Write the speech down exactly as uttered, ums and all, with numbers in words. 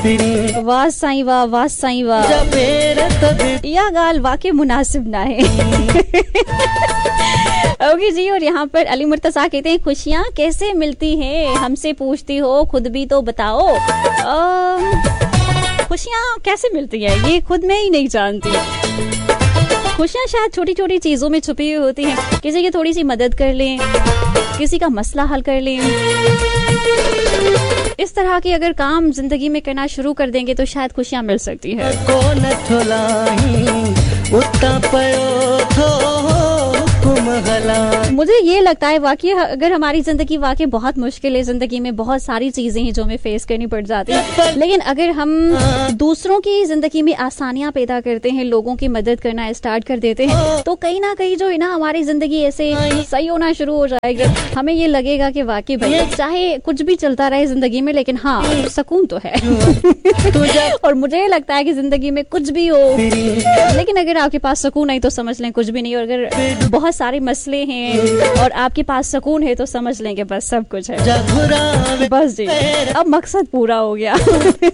वाह साईं वाह, वाह साईं वाह, यह गाल वाकई मुनासिब ना है। ओके जी, और यहाँ पर अली मुर्तजा कहते हैं खुशियाँ कैसे मिलती हैं, हमसे पूछती हो खुद भी तो बताओ। खुशियाँ कैसे मिलती है ये खुद में ही नहीं जानती। खुशियाँ शायद छोटी छोटी चीजों में छुपी हुई होती हैं। किसी की थोड़ी सी मदद कर लें, किसी का मसला हल कर लें, इस तरह के अगर काम जिंदगी में करना शुरू कर देंगे तो शायद खुशियाँ मिल सकती है। मुझे ये लगता है वाकई अगर हमारी जिंदगी वाकई बहुत मुश्किल है, जिंदगी में बहुत सारी चीजें हैं जो हमें फेस करनी पड़ जाती है, लेकिन अगर हम दूसरों की जिंदगी में आसानियां पैदा करते हैं, लोगों की मदद करना स्टार्ट कर देते हैं, तो कहीं ना कहीं जो है ना हमारी जिंदगी ऐसे सही होना शुरू हो जाएगी। हमें ये लगेगा कि वाकई भाई चाहे कुछ भी चलता रहे जिंदगी में, लेकिन हाँ सुकून तो है। और मुझे लगता है कि जिंदगी में कुछ भी हो, लेकिन अगर आपके पास सुकून नहीं तो समझ लें कुछ भी नहीं, और अगर बहुत सारे मसले हैं और आपके पास सुकून है तो समझ लेंगे बस सब कुछ है। बस जी, अब मकसद पूरा हो गया।